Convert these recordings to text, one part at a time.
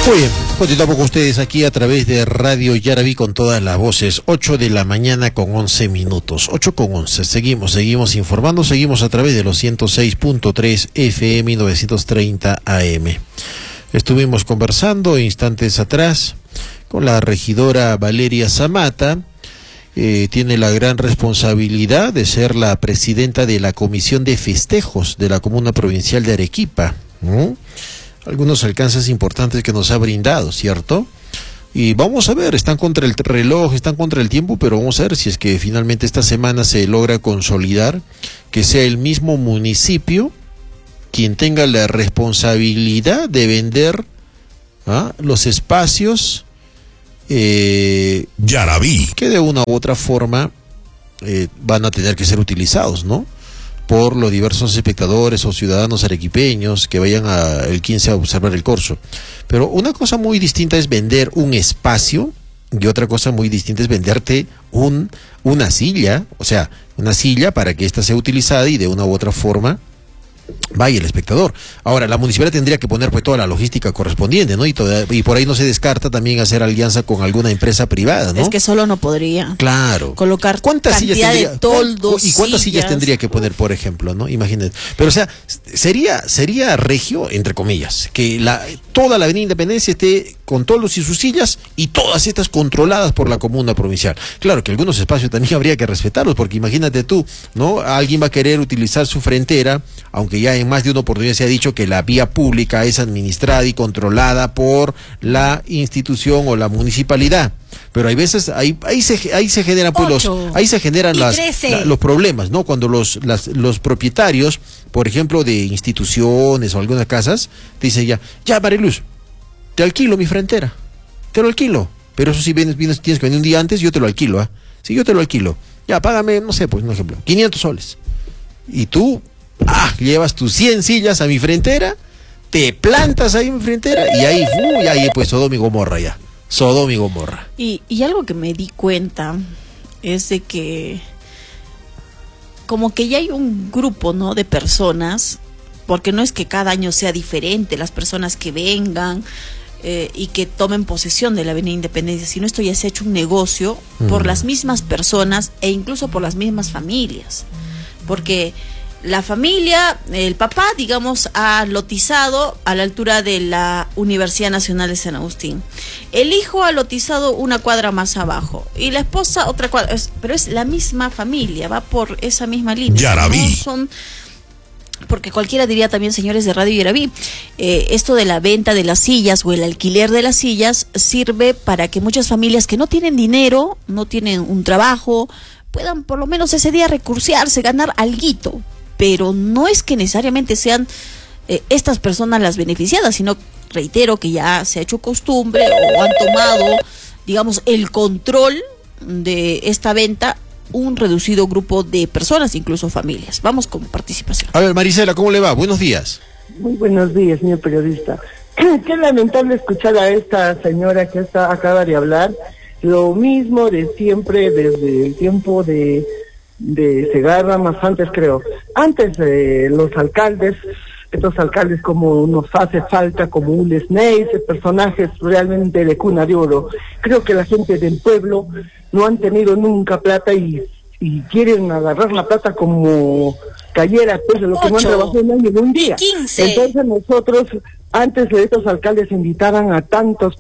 Muy bien, continuamos con ustedes aquí a través de Radio Yaraví con todas las voces. 8 de la mañana con 11 minutos. 8 con 11. Seguimos informando, seguimos a través de los 106.3 FM 930 AM. Estuvimos conversando instantes atrás con la regidora Valeria Zamata. Tiene la gran responsabilidad de ser la presidenta de la Comisión de Festejos de la Comuna Provincial de Arequipa. Algunos alcances importantes que nos ha brindado, ¿cierto? Y vamos a ver, están contra el reloj, están contra el tiempo, pero vamos a ver si es que finalmente esta semana se logra consolidar que sea el mismo municipio quien tenga la responsabilidad de vender los espacios Yaraví, que de una u otra forma van a tener que ser utilizados, ¿no? Por los diversos espectadores o ciudadanos arequipeños que vayan el 15 a observar el corso. Pero una cosa muy distinta es vender un espacio y otra cosa muy distinta es venderte una silla, o sea, una silla para que ésta sea utilizada y de una u otra forma vaya el espectador. Ahora, la municipalidad tendría que poner pues toda la logística correspondiente, ¿no? Y por ahí no se descarta también hacer alianza con alguna empresa privada, ¿no? Es que solo no podría. Claro. Colocar ¿cuántas sillas tendría, de toldos, ¿y cuántas sillas tendría que poner, por ejemplo, no? Imagínate. Pero o sea, sería regio, entre comillas, que toda la Avenida Independencia esté con toldos y sus sillas y todas estas controladas por la comuna provincial. Claro que algunos espacios también habría que respetarlos, porque imagínate tú, ¿no? Alguien va a querer utilizar su frontera, aunque ya en más de una oportunidad se ha dicho que la vía pública es administrada y controlada por la institución o la municipalidad, pero hay veces ahí se generan pues los problemas, ¿no? Cuando los propietarios, por ejemplo, de instituciones o algunas casas, te dicen ya Mariluz, te alquilo mi frontera, te lo alquilo, pero eso sí vienes tienes que venir un día antes, yo te lo alquilo, sí, yo te lo alquilo, ya págame, no sé, pues un ejemplo, 500 soles, y tú llevas tus 100 sillas a mi frontera, te plantas ahí en mi frontera y ahí pues Sodoma y Gomorra ya. Sodoma y Gomorra. Y algo que me di cuenta es de que como que ya hay un grupo, ¿no?, de personas, porque no es que cada año sea diferente las personas que vengan y que tomen posesión de la Avenida Independencia, sino esto ya se ha hecho un negocio por las mismas personas e incluso por las mismas familias, porque la familia, el papá, digamos, ha lotizado a la altura de la Universidad Nacional de San Agustín. El hijo ha lotizado una cuadra más abajo y la esposa otra cuadra, pero es la misma familia, va por esa misma línea. Yaraví. No son, porque cualquiera diría también, señores de Radio Yaraví, esto de la venta de las sillas o el alquiler de las sillas sirve para que muchas familias que no tienen dinero, no tienen un trabajo, puedan por lo menos ese día recursearse, ganar alguito. Pero no es que necesariamente sean estas personas las beneficiadas, sino, reitero, que ya se ha hecho costumbre o han tomado, digamos, el control de esta venta un reducido grupo de personas, incluso familias. Vamos con participación. A ver, Marisela, ¿cómo le va? Buenos días. Muy buenos días, señor periodista. Qué lamentable escuchar a esta señora que acaba de hablar. Lo mismo de siempre, desde el tiempo de Segarra, más antes creo. Antes los alcaldes, estos alcaldes como nos hace falta, como un Lesney, personajes realmente de cuna de oro. Creo que la gente del pueblo no han tenido nunca plata y quieren agarrar la plata como cayera, pues de lo que no han trabajado en un día. 15. Entonces nosotros, antes de estos alcaldes invitaban a tantos,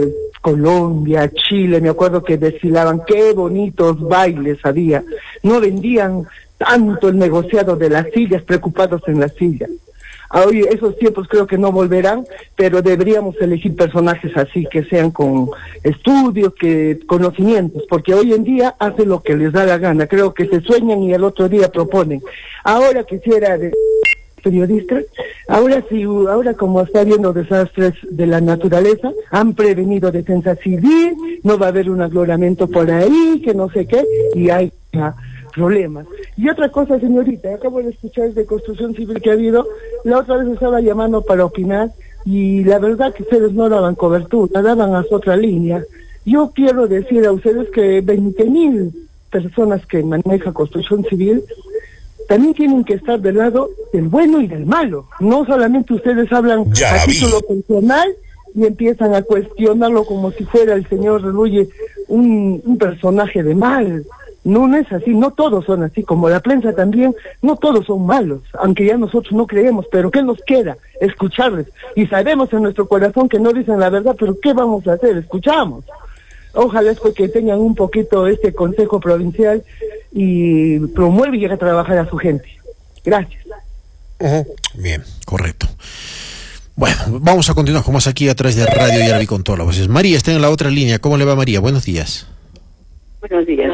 Colombia, Chile, me acuerdo que desfilaban, qué bonitos bailes había, no vendían tanto el negociado de las sillas, preocupados en las sillas. Hoy esos tiempos creo que no volverán, pero deberíamos elegir personajes así, que sean con estudios, conocimientos, porque hoy en día hacen lo que les da la gana, creo que se sueñan y al otro día proponen. Ahora quisiera periodista, ahora como está habiendo desastres de la naturaleza, han prevenido defensa civil, no va a haber un aglomeramiento por ahí, que no sé qué, y hay problemas. Y otra cosa, señorita, acabo de escuchar de construcción civil que ha habido, la otra vez estaba llamando para opinar, y la verdad que ustedes no daban cobertura, daban a su otra línea. Yo quiero decir a ustedes que 20,000 personas que manejan construcción civil también tienen que estar del lado del bueno y del malo. No solamente ustedes hablan a título personal y empiezan a cuestionarlo como si fuera el señor Ruye un personaje de mal. No, no es así, no todos son así, como la prensa también, no todos son malos, aunque ya nosotros no creemos, pero ¿qué nos queda? Escucharles. Y sabemos en nuestro corazón que no dicen la verdad, pero ¿qué vamos a hacer? Escuchamos. Ojalá es que tengan un poquito este Consejo Provincial y promueve y llegue a trabajar a su gente. Gracias. Bien, correcto. Bueno, vamos a continuar como es aquí a través de Radio Yaraví con todas las voces. María está en la otra línea. ¿Cómo le va, María? Buenos días. Buenos días.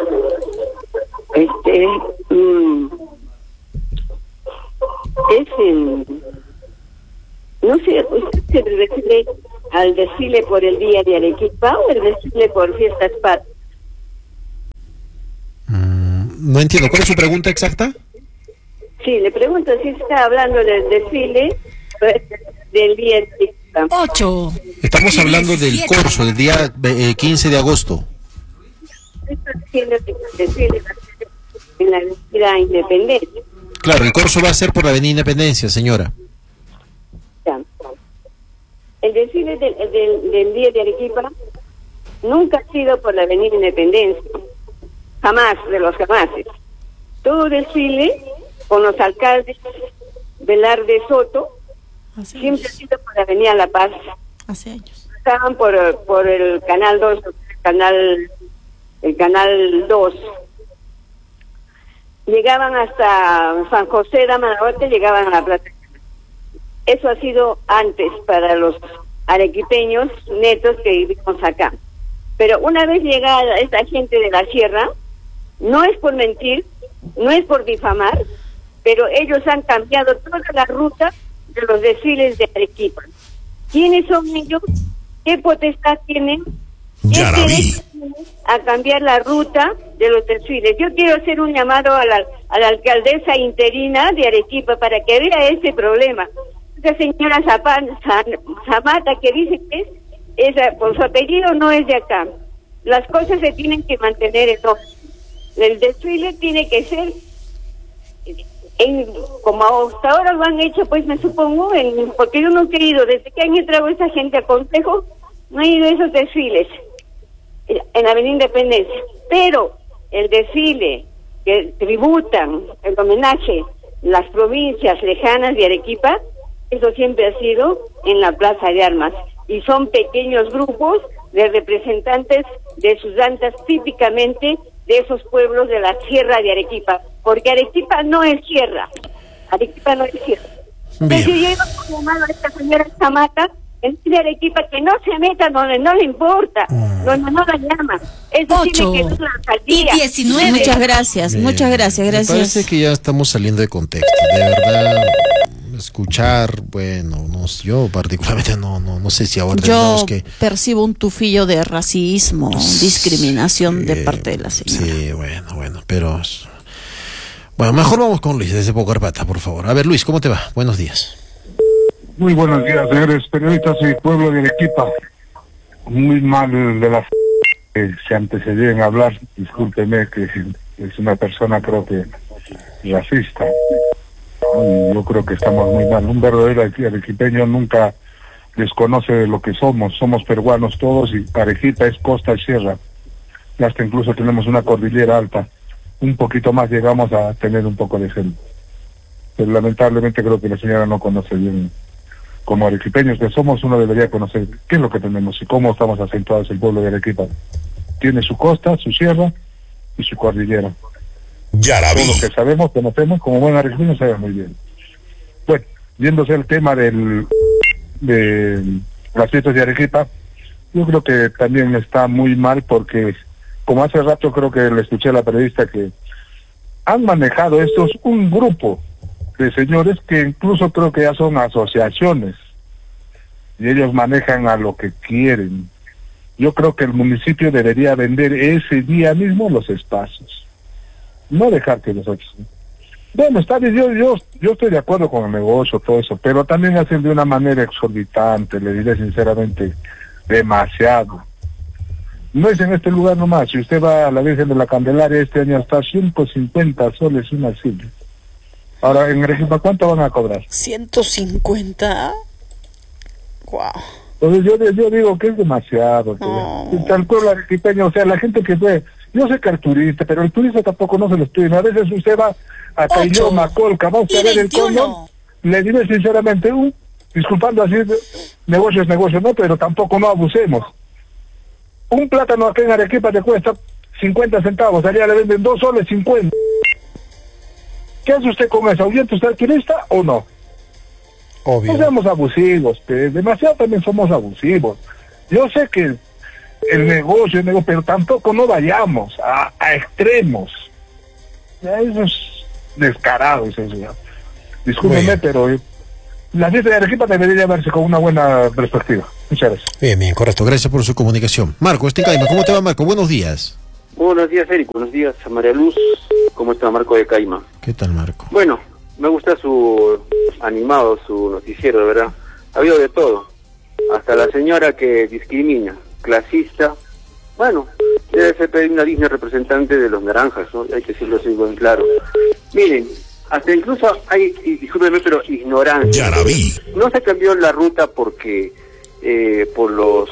No sé, ¿usted se refiere al desfile por el Día de Arequipa o el desfile por Fiestas Patrias? No entiendo. ¿Cuál es su pregunta exacta? Sí, le pregunto si está hablando del desfile del Día de Arequipa. 8. Estamos hablando del corso del día 15 de agosto. Esto diciendo que el desfile va a ser en la Avenida Independencia. Claro, el corso va a ser por la Avenida Independencia, señora. El desfile del Día de Arequipa nunca ha sido por la Avenida Independencia, jamás, de los jamases. Todo desfile con los alcaldes Velarde Soto siempre ha sido por la Avenida La Paz. Hace años. Estaban por el Canal 2, el Canal 2. Llegaban hasta San José de Amarote, llegaban a la plaza. Eso ha sido antes para los arequipeños netos que vivimos acá. Pero una vez llega esta gente de la sierra, no es por mentir, no es por difamar, pero ellos han cambiado toda la ruta de los desfiles de Arequipa. ¿Quiénes son ellos? ¿Qué potestad tienen? ¿Qué derecho tienen a cambiar la ruta de los desfiles? Yo quiero hacer un llamado a la alcaldesa interina de Arequipa para que vea este problema. Esta señora Zamata, que dice que es por su apellido, no es de acá. Las cosas se tienen que mantener en orden. El desfile tiene que ser como hasta ahora lo han hecho, pues me supongo, porque yo no he ido, desde que han entrado esa gente a consejo, no he ido a esos desfiles en la Avenida Independencia. Pero el desfile que tributan el homenaje las provincias lejanas de Arequipa, eso siempre ha sido en la Plaza de Armas, y son pequeños grupos de representantes de sus danzas típicamente de esos pueblos de la sierra de Arequipa, porque Arequipa no es sierra, Arequipa no es sierra. Entonces yo iba a llamar a esta señora Zamata, el de Arequipa, que no se meta donde no le importa, donde no la llama. Eso tiene que ver la alcaldía. 19. Muchas gracias, muchas gracias. Me parece que ya estamos saliendo de contexto, de verdad. Escuchar, bueno, yo particularmente no sé si ahora yo percibo un tufillo de racismo, discriminación de parte de la señora. Sí, bueno, pero bueno, mejor vamos con Luis desde Pocarpata, por favor. A ver, Luis, ¿cómo te va? Buenos días. Muy buenos días, señores periodistas y pueblo de Arequipa. Muy mal de las que se antecedían a hablar. Discúlpeme que es una persona, creo que racista. Yo creo que estamos muy mal. Un verdadero arequipeño nunca desconoce de lo que somos. Somos peruanos todos y Arequipa es costa y sierra. Y hasta incluso tenemos una cordillera alta. Un poquito más llegamos a tener un poco de gente. Pero lamentablemente creo que la señora no conoce bien. Como arequipeños que somos, uno debería conocer qué es lo que tenemos y cómo estamos acentuados el pueblo de Arequipa. Tiene su costa, su sierra y su cordillera. Todo lo que sabemos, conocemos, como buen arequipeño sabemos muy bien. Bueno, yéndose el tema de las fiestas de Arequipa, yo creo que también está muy mal porque, como hace rato creo que le escuché a la periodista que han manejado estos un grupo de señores que incluso creo que ya son asociaciones y ellos manejan a lo que quieren. Yo creo que el municipio debería vender ese día mismo los espacios, no dejar que los otros. Bueno, está bien, yo estoy de acuerdo con el negocio, todo eso, pero también hacen de una manera exorbitante, le diré sinceramente, demasiado. No es en este lugar nomás, si usted va a la Virgen de la Candelaria, este año está 150 soles una silla. Ahora, en Arequipa, ¿cuánto van a cobrar? 150. Wow. Entonces yo digo que es demasiado. El pueblo arequipeño, o sea, la gente que ve, yo sé que el turista, pero el turista tampoco no se lo estudia. A veces usted va a Cailloma, Colca, va usted a ver el condón, le diré sinceramente, disculpando así, negocio es negocio, no, pero tampoco no abusemos. Un plátano acá en Arequipa te cuesta 50 centavos, allá le venden 2 soles 50. ¿Qué hace usted con eso? ¿Ahuyenta usted al turista o no? Obvio. No seamos abusivos, demasiado también somos abusivos. Yo sé que el negocio, pero tampoco no vayamos a extremos. Ya eso es descarado, eso ya. Discúlpeme, pero la fiesta de Arequipa debería verse con una buena perspectiva. Muchas gracias. Bien, correcto. Gracias por su comunicación. Marco, este Caima, ¿cómo te va, Marco? Buenos días. Buenos días, Eric. Buenos días, María Luz. ¿Cómo está, Marco de Caima? ¿Qué tal, Marco? Bueno, me gusta su animado, su noticiero, de verdad. Ha habido de todo. Hasta la señora que discrimina, clasista. Bueno, debe ser una digna representante de los naranjas, ¿no? Hay que decirlo así bien claro. Miren, hasta incluso hay, discúlpenme, pero ignorancia. Yarabí. No se cambió la ruta porque por los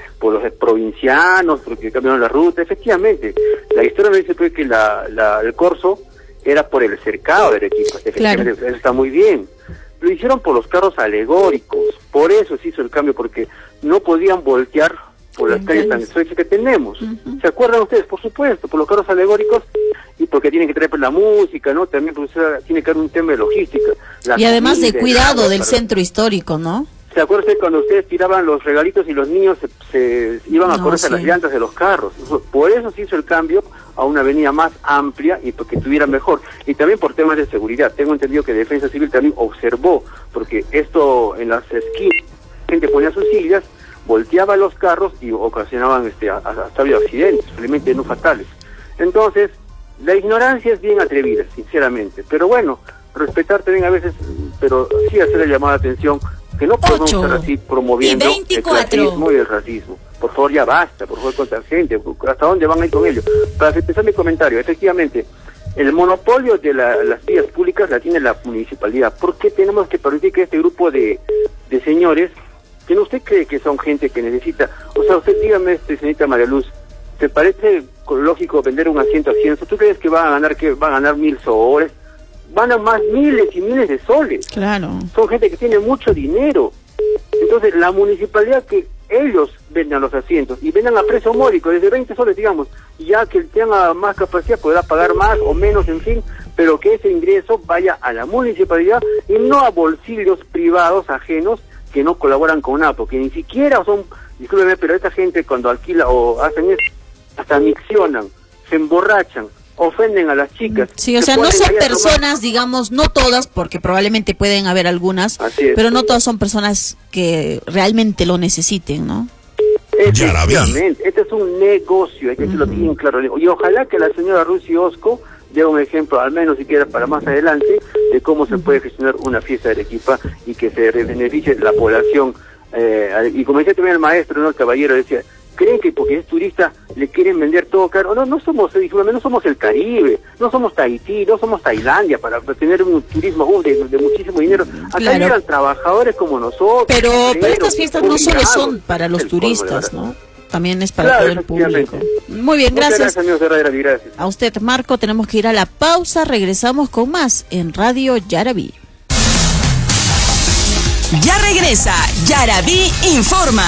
provincianos, porque cambiaron la ruta. Efectivamente, la historia me dice pues que el corso era por el cercado de Arequipa. Efectivamente, claro. Eso está muy bien. Lo hicieron por los carros alegóricos, por eso se hizo el cambio, porque no podían voltear por las calles tan estrechas que tenemos. ¿Se acuerdan ustedes? Por supuesto, por los carros alegóricos y porque tienen que traer pues, la música, ¿no? También pues, tiene que haber un tema de logística. Y además de cuidado del centro histórico, ¿no? ¿Se acuerdan ustedes cuando ustedes tiraban los regalitos y los niños se iban a correr a las llantas de los carros? Por eso se hizo el cambio a una avenida más amplia y porque estuviera mejor. Y también por temas de seguridad. Tengo entendido que Defensa Civil también observó, porque esto en las esquinas, la gente ponía sus sillas, volteaba los carros y ocasionaban hasta había accidentes, realmente no fatales. Entonces, la ignorancia es bien atrevida, sinceramente. Pero bueno, respetar también a veces, pero sí hacer el llamado de atención, que no podemos estar así promoviendo el clasismo y el racismo. Por favor, ya basta, por favor, contra gente. ¿Hasta dónde van a ir con ello? Para empezar mi comentario, efectivamente, el monopolio de las vías públicas la tiene la municipalidad. ¿Por qué tenemos que permitir que este grupo de señores, que no usted cree que son gente que necesita? O sea, usted dígame, señorita María Luz, ¿te parece lógico vender un asiento a 100? ¿Tú crees que va a ganar 1000 soles? Van a más miles y miles de soles. Claro. Son gente que tiene mucho dinero. Entonces, la municipalidad que ellos vendan los asientos y vendan a precio módico, desde 20 soles, digamos, ya que tenga más capacidad podrá pagar más o menos, en fin, pero que ese ingreso vaya a la municipalidad y no a bolsillos privados ajenos que no colaboran con nada, porque ni siquiera son, discúlpeme, pero esta gente cuando alquila o hacen eso, hasta miccionan, se emborrachan, ofenden a las chicas. Sí, o sea, no son personas, digamos, no todas, porque probablemente pueden haber algunas, pero no todas son personas que realmente lo necesiten, ¿no? Efectivamente, este es un negocio, hay que decirlo bien claro. Y ojalá que la señora Rusi Osco dé un ejemplo, al menos siquiera para más adelante, de cómo se puede gestionar una fiesta de Arequipa y que se beneficie la población. Y como decía también el maestro, ¿no? El caballero decía, ¿creen que porque es turista le quieren vender todo caro? No somos, no somos el Caribe, no somos Tahití, no somos Tailandia para tener un turismo de muchísimo dinero. Acá llegan trabajadores como nosotros. Pero estas fiestas no solo son para los turistas, ¿no? También es para todo el público. Muy bien, gracias. Gracias. A usted, Marco, tenemos que ir a la pausa. Regresamos con más en Radio Yarabí. Ya regresa Yarabí Informa.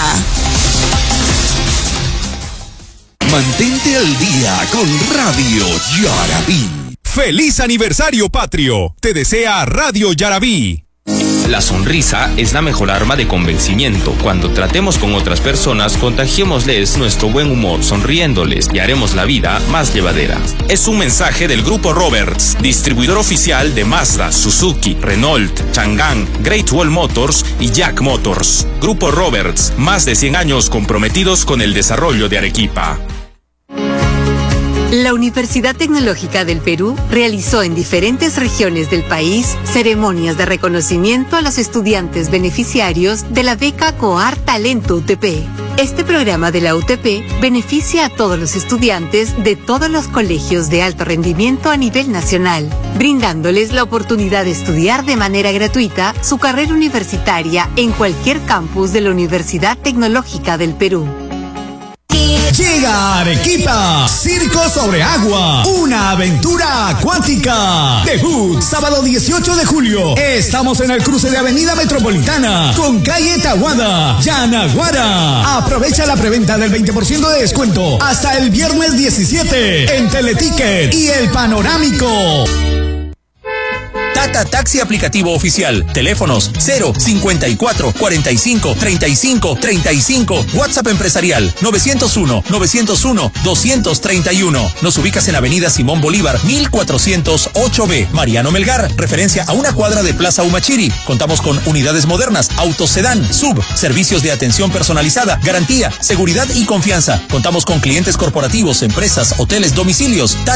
Mantente al día con Radio Yarabí. ¡Feliz aniversario patrio! Te desea Radio Yarabí. La sonrisa es la mejor arma de convencimiento. Cuando tratemos con otras personas, contagiémosles nuestro buen humor, sonriéndoles y haremos la vida más llevadera. Es un mensaje del Grupo Roberts, distribuidor oficial de Mazda, Suzuki, Renault, Chang'an, Great Wall Motors y Jack Motors. Grupo Roberts, más de 100 años comprometidos con el desarrollo de Arequipa. La Universidad Tecnológica del Perú realizó en diferentes regiones del país ceremonias de reconocimiento a los estudiantes beneficiarios de la beca COAR Talento UTP. Este programa de la UTP beneficia a todos los estudiantes de todos los colegios de alto rendimiento a nivel nacional, brindándoles la oportunidad de estudiar de manera gratuita su carrera universitaria en cualquier campus de la Universidad Tecnológica del Perú. Llega a Arequipa, Circo sobre Agua, una aventura acuática. Debut, sábado 18 de julio. Estamos en el cruce de Avenida Metropolitana, con calle Tahuada, Yanaguara. Aprovecha la preventa del 20% de descuento hasta el viernes 17 en Teleticket y El Panorámico. Tata Taxi aplicativo oficial. Teléfonos 054 45 35 35. WhatsApp empresarial 901 231. Nos ubicas en Avenida Simón Bolívar 1408B. Mariano Melgar, referencia a una cuadra de Plaza Humachiri. Contamos con unidades modernas, autos sedán, sub, servicios de atención personalizada, garantía, seguridad y confianza. Contamos con clientes corporativos, empresas, hoteles, domicilios.